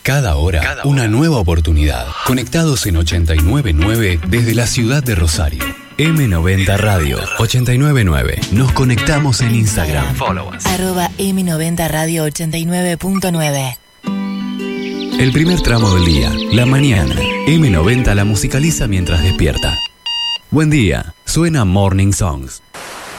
Cada hora, una nueva oportunidad. Conectados en 89.9 desde la ciudad de Rosario. M90 Radio 89.9. Nos conectamos en Instagram. Follow us. @M90 Radio 89.9. El primer tramo del día, la mañana. M90 la musicaliza mientras despierta. Buen día, suena Morning Songs.